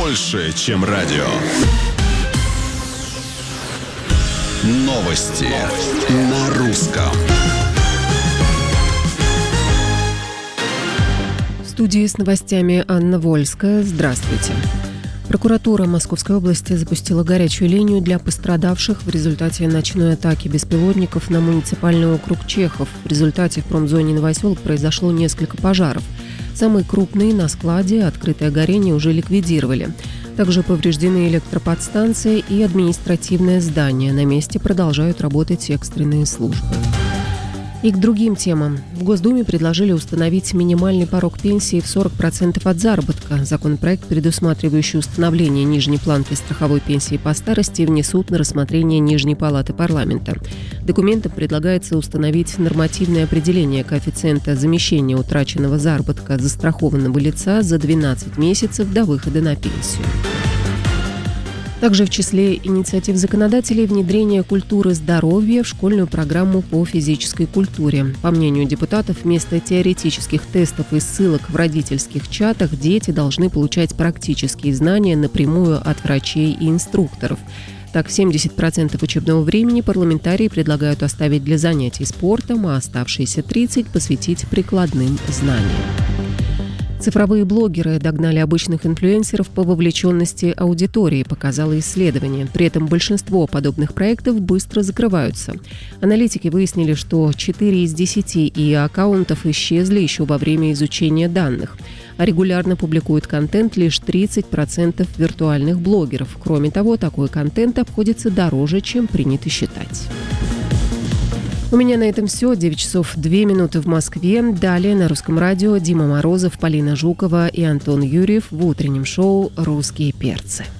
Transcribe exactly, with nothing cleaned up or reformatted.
больше, чем радио. Новости, Новости. На русском. В студии с новостями Анна Вольская. Здравствуйте. Прокуратура Московской области запустила горячую линию для пострадавших в результате ночной атаки беспилотников на муниципальный округ Чехов. В результате в промзоне Новоселок произошло несколько пожаров. Самый крупный на складе, открытое горение уже ликвидировали. Также повреждены электроподстанция и административное здание. На месте продолжают работать экстренные службы. И к другим темам. В Госдуме предложили установить минимальный порог пенсии в сорок процентов от заработка. Законопроект, предусматривающий установление нижней планки страховой пенсии по старости, внесут на рассмотрение Нижней палаты парламента. Документом предлагается установить нормативное определение коэффициента замещения утраченного заработка застрахованного лица за двенадцать месяцев до выхода на пенсию. Также в числе инициатив законодателей внедрение культуры здоровья в школьную программу по физической культуре. По мнению депутатов, вместо теоретических тестов и ссылок в родительских чатах дети должны получать практические знания напрямую от врачей и инструкторов. Так, семьдесят процентов учебного времени парламентарии предлагают оставить для занятий спортом, а оставшиеся тридцать процентов посвятить прикладным знаниям. Цифровые блогеры догнали обычных инфлюенсеров по вовлеченности аудитории, показало исследование. При этом большинство подобных проектов быстро закрываются. Аналитики выяснили, что четыре из десяти и аккаунтов исчезли еще во время изучения данных. А регулярно публикуют контент лишь тридцать процентов виртуальных блогеров. Кроме того, такой контент обходится дороже, чем принято считать. У меня на этом все. девять часов две минуты в Москве. Далее на Русском радио Дима Морозов, Полина Жукова и Антон Юрьев в утреннем шоу «Русские перцы».